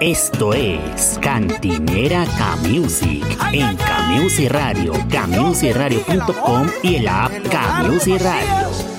Esto es Cantinera K-Music en K-Music Radio, kmusicradio.com y el app K-Music Radio.